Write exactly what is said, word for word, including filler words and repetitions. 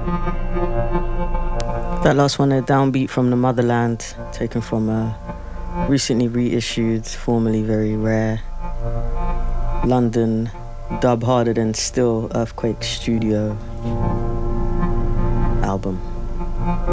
That last one, a downbeat from the Motherland, taken from a recently reissued, formerly very rare London dub harder than still Earthquake Studio album.